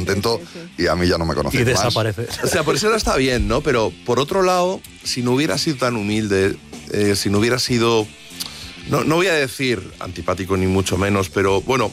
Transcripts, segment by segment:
contento y a mí ya no me conocen más. Y desaparece. O sea, por eso ahora está bien, ¿no? Pero por otro lado, si no hubiera sido tan humilde, si no hubiera sido, no voy a decir antipático ni mucho menos, pero bueno,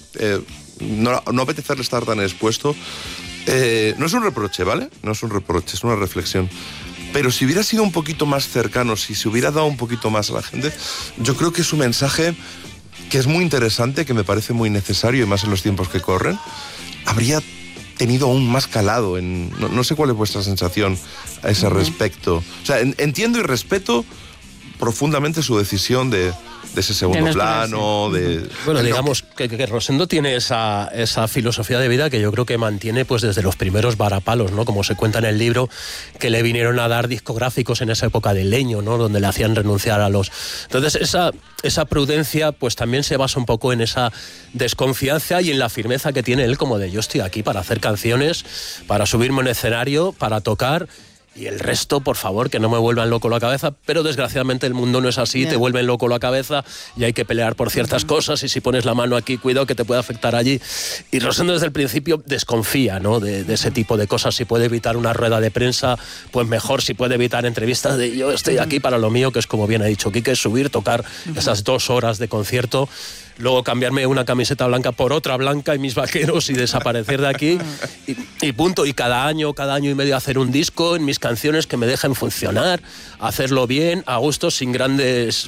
no apetecerle estar tan expuesto, no es un reproche, ¿vale? No es un reproche, es una reflexión. Pero si hubiera sido un poquito más cercano, si se hubiera dado un poquito más a la gente, yo creo que es un mensaje que es muy interesante, que me parece muy necesario, y más en los tiempos que corren, habría tenido aún más calado. No sé cuál es vuestra sensación a ese respecto. O sea, entiendo y respeto profundamente su decisión de ese segundo plano, Bueno, digamos que Rosendo tiene esa filosofía de vida que yo creo que mantiene pues desde los primeros varapalos, ¿no? Como se cuenta en el libro, que le vinieron a dar discográficos en esa época de Leño, ¿no? Donde le hacían renunciar a los... Entonces esa prudencia pues también se basa un poco en esa desconfianza y en la firmeza que tiene él, como de yo estoy aquí para hacer canciones, para subirme en escenario, para tocar... Y el resto, por favor, que no me vuelvan loco la cabeza, pero desgraciadamente el mundo no es así, te vuelven loco la cabeza y hay que pelear por ciertas cosas, y si pones la mano aquí, cuidado que te puede afectar allí. Y Rosendo desde el principio desconfía, ¿no? de ese tipo de cosas. Si puede evitar una rueda de prensa, pues mejor. Si puede evitar entrevistas de yo estoy aquí para lo mío, que es como bien ha dicho Quique, subir, tocar esas 2 horas de concierto, luego cambiarme una camiseta blanca por otra blanca y mis vaqueros y desaparecer de aquí y punto. Y cada año y medio hacer un disco en mis canciones que me dejen funcionar, hacerlo bien, a gusto, sin grandes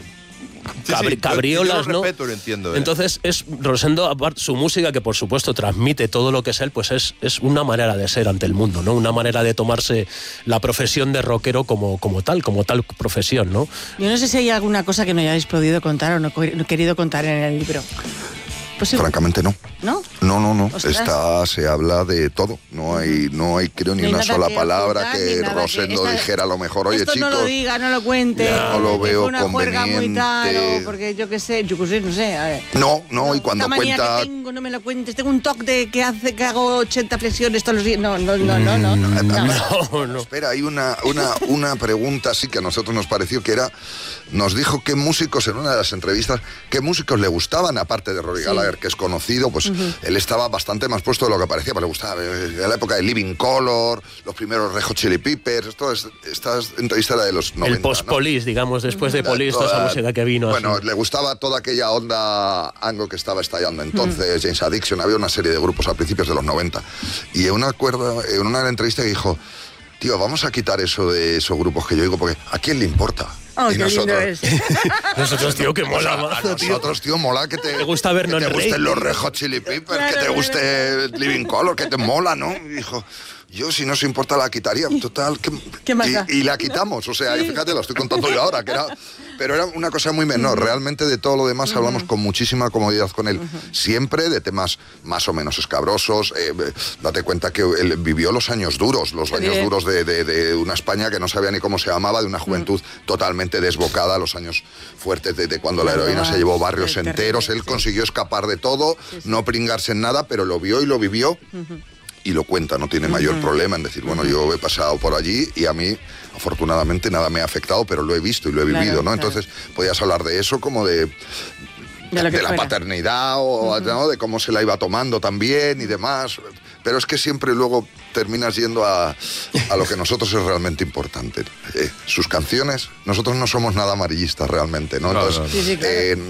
cabriolas, yo lo ¿no? respeto, lo entiendo, Entonces es Rosendo, su música, que por supuesto transmite todo lo que es él, pues es una manera de ser ante el mundo, ¿no? Una manera de tomarse la profesión de rockero como tal profesión, ¿no? Yo no sé si hay alguna cosa que no hayáis podido contar o no querido contar en el libro. Pues sí. Francamente no. ¿No? No. Ostras. Se habla de todo. No hay creo ni una sola palabra que Rosendo dijera a lo mejor, oye, esto chicos, no lo diga, no lo cuente. No lo veo una juerga muy conveniente. tal, porque yo qué sé, no sé. A ver. No, y cuando esta manía cuenta... que tengo, no me lo cuentes. Tengo un toque de que hago 80 flexiones todos los días. No. Espera, hay una pregunta así que a nosotros nos pareció que era... Nos dijo qué músicos, en una de las entrevistas, qué músicos le gustaban, aparte de Rory Gallagher, que es conocido, pues él estaba bastante más puesto de lo que parecía, pero le gustaba. En la época de Living Colour, los primeros Red Hot Chili Peppers, esta entrevista era de los 90. El post-Police, ¿no? Digamos, después de Police, toda esa música que vino. Bueno, así. le gustaba toda aquella onda anglo que estaba estallando entonces, James Addiction, había una serie de grupos a principios de los 90. Y en una entrevista que dijo, tío, vamos a quitar eso de esos grupos que yo digo, porque ¿a quién le importa? Oh, y qué nosotros, lindo es. Nosotros, tío, que mola mazo, tío. Nosotros, tío, mola que te gusta vernos que te en gusten Rey, los tío. Red Hot Chili Peppers, Claro, que te guste Living Colour, que te mola, ¿no? Y dijo, yo si no se importa la quitaría, total, ¿Qué más da? y la quitamos, o sea, fíjate, lo estoy contando yo ahora, pero era una cosa muy menor. Realmente de todo lo demás hablamos con muchísima comodidad con él, siempre de temas más o menos escabrosos. Date cuenta que él vivió los años duros, de una España que no sabía ni cómo se llamaba, de una juventud totalmente desbocada, los años fuertes de cuando la heroína se llevó barrios enteros. Él consiguió escapar de todo, no pringarse en nada, pero lo vio y lo vivió. Y lo cuenta, no tiene mayor problema en decir, bueno, yo he pasado por allí y a mí, afortunadamente, nada me ha afectado, pero lo he visto y lo he vivido, ¿no? Entonces, podías hablar de eso como de la paternidad o ¿no? de cómo se la iba tomando también y demás. Pero es que siempre luego terminas yendo a lo que nosotros es realmente importante. Sus canciones, nosotros no somos nada amarillistas realmente, ¿no? Entonces,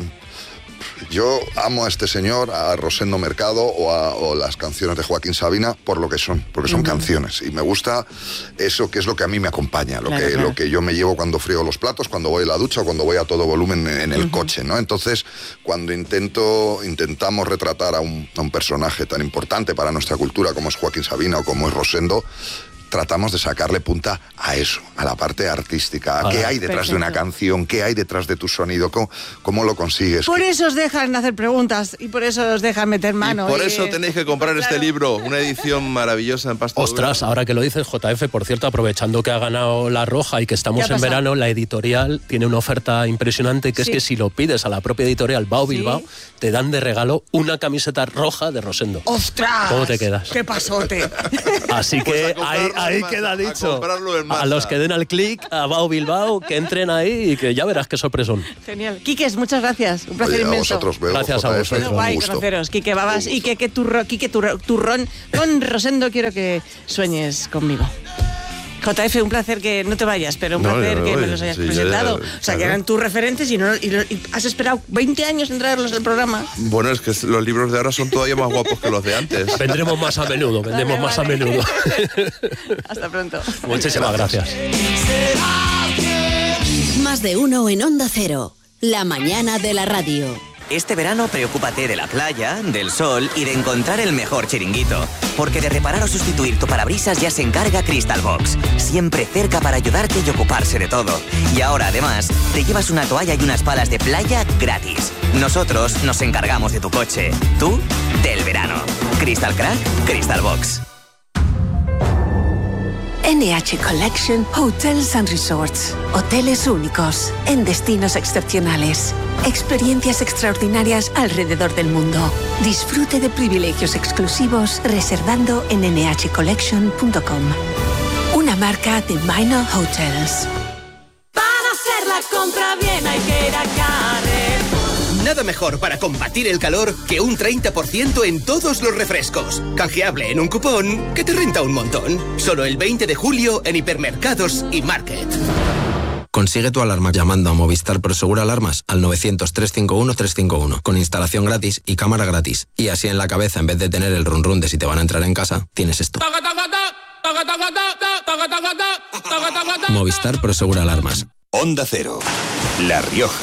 yo amo a este señor, a Rosendo Mercado o las canciones de Joaquín Sabina por lo que son, porque son canciones. Y me gusta eso, que es lo que a mí me acompaña, lo que yo me llevo cuando friego los platos, cuando voy a la ducha o cuando voy a todo volumen en el coche, ¿no? Entonces, cuando intentamos retratar a un personaje tan importante para nuestra cultura como es Joaquín Sabina o como es Rosendo, tratamos de sacarle punta a eso, a la parte artística. ¿Qué hay detrás de una canción? ¿Qué hay detrás de tu sonido? ¿Cómo lo consigues? Por eso os dejan hacer preguntas y por eso os dejan meter mano. Y por eso tenéis que comprar este libro, una edición maravillosa en pasta dura. Ostras, ahora que lo dices, JF, por cierto, aprovechando que ha ganado La Roja y que estamos en verano, la editorial tiene una oferta impresionante, que es que si lo pides a la propia editorial Bao Bilbao, te dan de regalo una camiseta roja de Rosendo. ¡Ostras! ¿Cómo te quedas? ¡Qué pasote! Así que ahí queda dicho. A comprarlo en masa. A los que den al clic, a Bao Bilbao, que entren ahí y que ya verás qué sorpresón. Genial. Quiques, muchas gracias. Un placer Oye, a inmenso. vosotros, veo, Gracias a JF, vosotros. un Guay gusto. conoceros. Quique Babas y Quique Turrón. Con Rosendo quiero que sueñes conmigo. JF, un placer que no te vayas, pero un placer que me los hayas presentado. O sea, que eran tus referentes y has esperado 20 años en traerlos al programa. Bueno, es que los libros de ahora son todavía más guapos que los de antes. Vendremos más a menudo, más a menudo. Hasta pronto. Muchísimas gracias. Más de uno en Onda Cero. La mañana de la radio. Este verano preocúpate de la playa, del sol y de encontrar el mejor chiringuito. Porque de reparar o sustituir tu parabrisas ya se encarga Crystal Box. Siempre cerca para ayudarte y ocuparse de todo. Y ahora además te llevas una toalla y unas palas de playa gratis. Nosotros nos encargamos de tu coche. Tú, del verano. Crystal Crack, Crystal Box. NH Collection Hotels and Resorts. Hoteles únicos, en destinos excepcionales. Experiencias extraordinarias alrededor del mundo. Disfrute de privilegios exclusivos reservando en nhcollection.com. Una marca de Minor Hotels. Para hacer la compra bien hay que ir a Carrefour. Nada mejor para combatir el calor que un 30% en todos los refrescos. Canjeable en un cupón que te renta un montón. Solo el 20 de julio en hipermercados y Market. Consigue tu alarma llamando a Movistar Prosegur Alarmas al 900-351-351 con instalación gratis y cámara gratis. Y así en la cabeza, en vez de tener el run run de si te van a entrar en casa, tienes esto. Movistar Prosegur Alarmas. Onda Cero, La Rioja.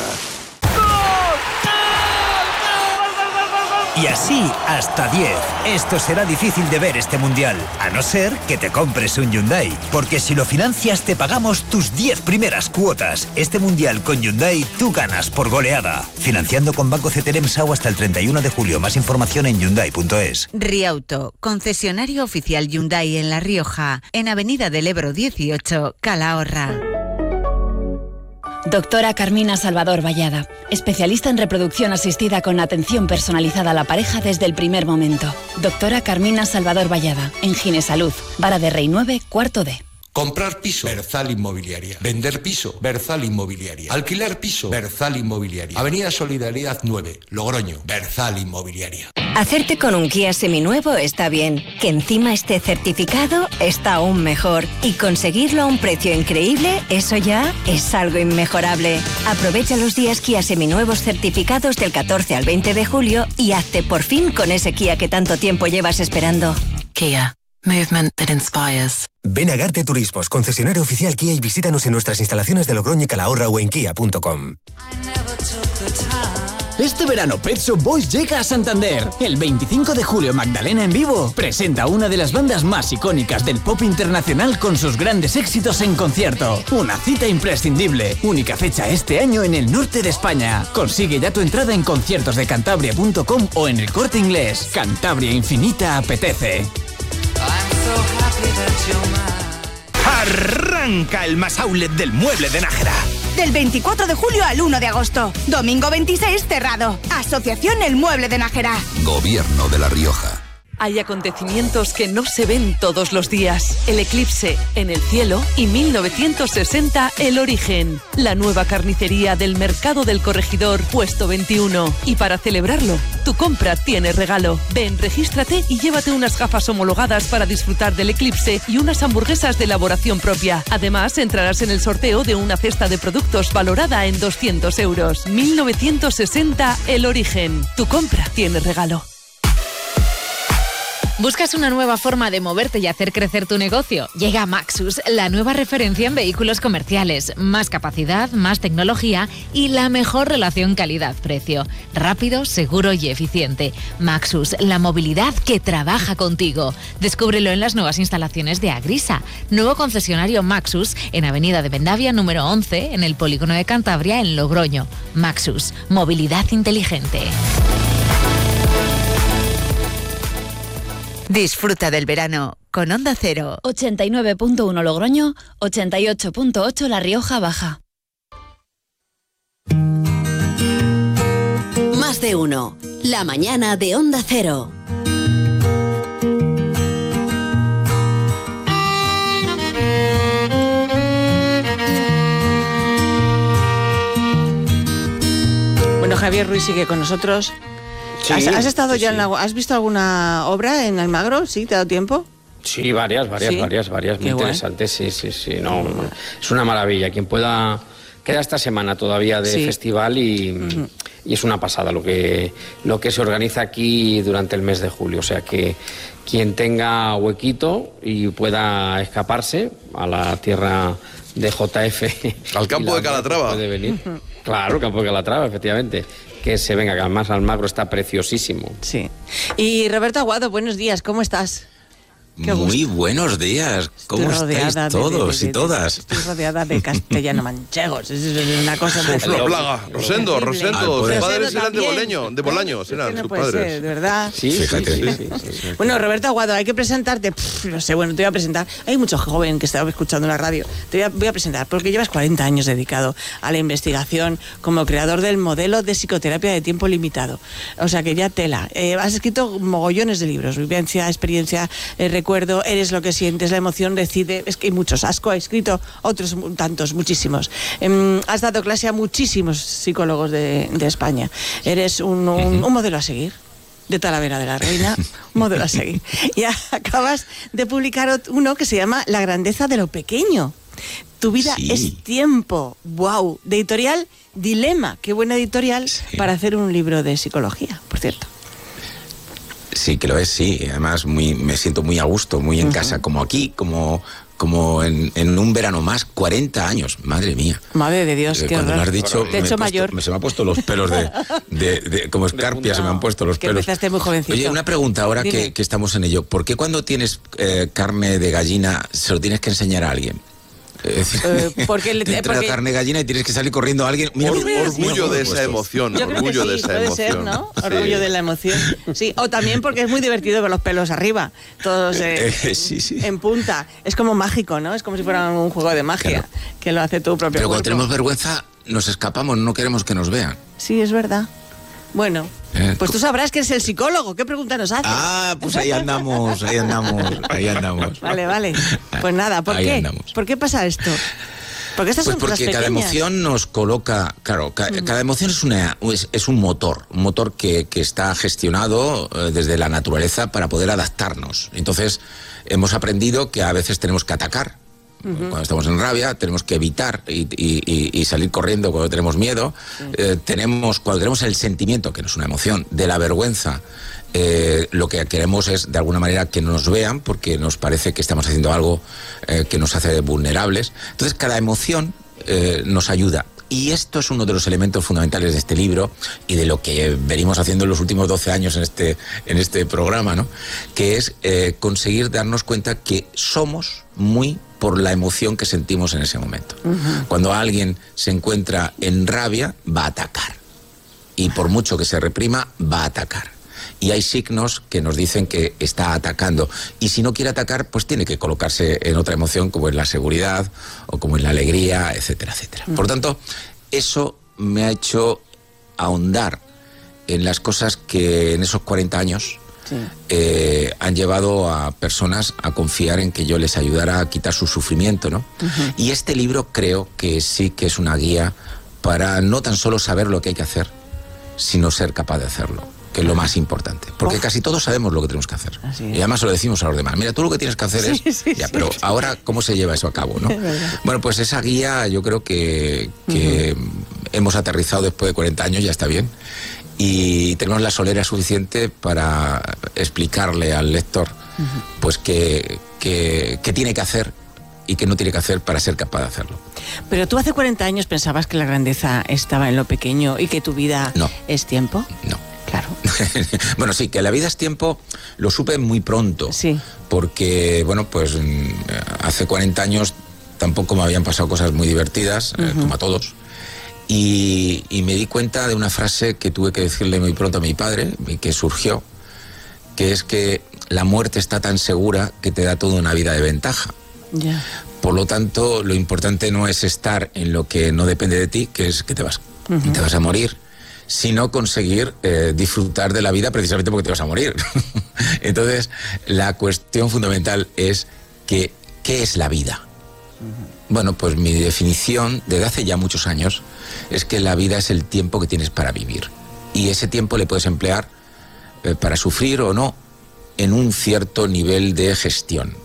Y así hasta 10. Esto será difícil de ver este mundial, a no ser que te compres un Hyundai. Porque si lo financias te pagamos tus 10 primeras cuotas. Este mundial con Hyundai tú ganas por goleada. Financiando con Banco CTLM SAU hasta el 31 de julio. Más información en Hyundai.es. Riauto, concesionario oficial Hyundai en La Rioja, en Avenida del Ebro 18, Calahorra. Doctora Carmina Salvador Vallada, especialista en reproducción asistida con atención personalizada a la pareja desde el primer momento. Doctora Carmina Salvador Vallada, en Ginesalud, Vara de Rey 9, cuarto D. Comprar piso, Berzal Inmobiliaria. Vender piso, Berzal Inmobiliaria. Alquilar piso, Berzal Inmobiliaria. Avenida Solidaridad 9, Logroño, Berzal Inmobiliaria. Hacerte con un Kia seminuevo está bien, que encima esté certificado está aún mejor, y conseguirlo a un precio increíble, eso ya es algo inmejorable. Aprovecha los días Kia seminuevos certificados del 14 al 20 de julio y hazte por fin con ese Kia que tanto tiempo llevas esperando. Kia. Movement that inspires. Ven a Garte Turismos, concesionario oficial Kia, y visítanos en nuestras instalaciones de Logroño y Calahorra o en kia.com. Este verano Pet Shop Boys llega a Santander. El 25 de julio Magdalena en vivo presenta una de las bandas más icónicas del pop internacional con sus grandes éxitos en concierto. Una cita imprescindible. Única fecha este año en el norte de España. Consigue ya tu entrada en conciertosdecantabria.com o en El Corte Inglés. Cantabria Infinita apetece. Arranca el más outlet del mueble de Nájera. Del 24 de julio al 1 de agosto. Domingo 26 cerrado. Asociación El Mueble de Nájera. Gobierno de La Rioja. Hay acontecimientos que no se ven todos los días. El eclipse en el cielo y 1960 el origen. La nueva carnicería del Mercado del Corregidor, puesto 21. Y para celebrarlo, tu compra tiene regalo. Ven, regístrate y llévate unas gafas homologadas para disfrutar del eclipse y unas hamburguesas de elaboración propia. Además, entrarás en el sorteo de una cesta de productos valorada en 200 euros. 1960 el origen. Tu compra tiene regalo. ¿Buscas una nueva forma de moverte y hacer crecer tu negocio? Llega Maxus, la nueva referencia en vehículos comerciales. Más capacidad, más tecnología y la mejor relación calidad-precio. Rápido, seguro y eficiente. Maxus, la movilidad que trabaja contigo. Descúbrelo en las nuevas instalaciones de Agrisa. Nuevo concesionario Maxus en Avenida de Vendavia número 11 en el Polígono de Cantabria en Logroño. Maxus, movilidad inteligente. Disfruta del verano con Onda Cero. 89.1 Logroño, 88.8 La Rioja Baja. Más de uno. La mañana de Onda Cero. Javier Ruiz sigue con nosotros. Sí, ¿Has estado sí, ya sí. ¿Has visto alguna obra en Almagro? ¿Sí? ¿Te ha dado tiempo? Sí, varias, ¿Sí? muy Qué interesantes, sí, no, es una maravilla. Quien pueda, queda esta semana todavía de Sí. festival y es una pasada lo que se organiza aquí durante el mes de julio, o sea que quien tenga huequito y pueda escaparse a la tierra de JF. Al campo de Calatrava. Puede venir. Claro, campo de Calatrava, efectivamente. Que se venga, que además Almagro está preciosísimo. Sí. Y Roberto Aguado, buenos días, ¿cómo estás? Muy buenos días. ¿Cómo estáis todos y todas? Estoy rodeada de castellano manchegos. Es una cosa Es una plaga. Rosendo, sus padres eran de Bolaños, eran no sus puede padres. ser, de verdad. Sí, fíjate. Sí. Bueno, Roberto Aguado, hay que presentarte. No sé, bueno, te voy a presentar. Hay mucho joven que estaba escuchando la radio. Voy a presentar, porque llevas 40 años dedicado a la investigación como creador del modelo de psicoterapia de tiempo limitado. O sea que ya tela. Has escrito mogollones de libros. Vivencia, experiencia, recuerdo, eres lo que sientes, la emoción decide. Es que hay muchos. Asco ha escrito otros tantos, muchísimos. Has dado clase a muchísimos psicólogos de España. Eres un modelo a seguir. De Talavera de la Reina, un modelo a seguir. Y acabas de publicar uno que se llama La grandeza de lo pequeño. Tu vida es tiempo. ¡Wow! De editorial Dilema. Qué buena editorial para hacer un libro de psicología, por cierto. Sí, que lo es, sí. Además, me siento muy a gusto, muy en casa, como aquí, como en un verano más, 40 años, madre mía. Madre de Dios, qué cuando horror. me has dicho, Te he hecho mayor. Se me han puesto los pelos como escarpia, se me han puesto los Que pelos. empezaste muy jovencito. Oye, una pregunta ahora Dime. que estamos en ello. ¿Por qué cuando tienes carne de gallina se lo tienes que enseñar a alguien? Porque te entra la carne de gallina y tienes que salir corriendo a alguien. Mira, Orgullo de esa emoción, Yo creo orgullo que de sí, esa puede emoción. ser, ¿no? Orgullo de la emoción. Sí, o también porque es muy divertido ver los pelos arriba, todos sí. en punta. Es como mágico, ¿no? Es como si fuera un juego de magia, que lo hace tu propio Pero cuando cuerpo. tenemos vergüenza, nos escapamos, no queremos que nos vean. Sí, es verdad. Bueno, pues tú sabrás que eres el psicólogo. ¿Qué pregunta nos haces? Ah, pues ahí andamos. Vale. Pues nada, ¿por Ahí qué? andamos. ¿Por qué pasa esto? Porque estas Pues son cosas porque cada pequeñas. emoción nos coloca, claro, cada emoción es un motor que está gestionado desde la naturaleza para poder adaptarnos. Entonces, hemos aprendido que a veces tenemos que atacar. Cuando estamos en rabia, tenemos que evitar y salir corriendo cuando tenemos miedo. Cuando tenemos el sentimiento, que no es una emoción, de la vergüenza, lo que queremos es, de alguna manera, que nos vean, porque nos parece que estamos haciendo algo que nos hace vulnerables. Entonces, cada emoción nos ayuda. Y esto es uno de los elementos fundamentales de este libro y de lo que venimos haciendo en los últimos 12 años en este programa, ¿no? Que es conseguir darnos cuenta que somos muy por la emoción que sentimos en ese momento. Cuando alguien se encuentra en rabia, va a atacar. Y por mucho que se reprima, va a atacar. Y hay signos que nos dicen que está atacando. Y si no quiere atacar, pues tiene que colocarse en otra emoción, como en la seguridad o como en la alegría, etcétera, etcétera. Por tanto, eso me ha hecho ahondar en las cosas que en esos 40 años han llevado a personas a confiar en que yo les ayudara a quitar su sufrimiento, ¿no? Y este libro creo que sí que es una guía para no tan solo saber lo que hay que hacer, sino ser capaz de hacerlo, que es lo más importante. Porque casi todos sabemos lo que tenemos que hacer. Y además se lo decimos a los demás. Mira, tú lo que tienes que hacer pero ahora, ¿cómo se lleva eso a cabo, no? Bueno, pues esa guía yo creo que hemos aterrizado después de 40 años, ya está bien. Y tenemos la solera suficiente para explicarle al lector pues qué tiene que hacer y qué no tiene que hacer para ser capaz de hacerlo. Pero tú hace 40 años pensabas que la grandeza estaba en lo pequeño y que tu vida es tiempo. No. Claro. Bueno, sí, que la vida es tiempo, lo supe muy pronto. Sí. Porque, bueno, pues hace 40 años tampoco me habían pasado cosas muy divertidas, como a todos. Y me di cuenta de una frase que tuve que decirle muy pronto a mi padre, y que surgió, que es que la muerte está tan segura que te da toda una vida de ventaja. Ya. Por lo tanto, lo importante no es estar en lo que no depende de ti, que es que te vas a morir, sino conseguir disfrutar de la vida precisamente porque te vas a morir. Entonces, la cuestión fundamental es que, ¿qué es la vida? Bueno, pues mi definición, desde hace ya muchos años, es que la vida es el tiempo que tienes para vivir. Y ese tiempo le puedes emplear para sufrir o no en un cierto nivel de gestión.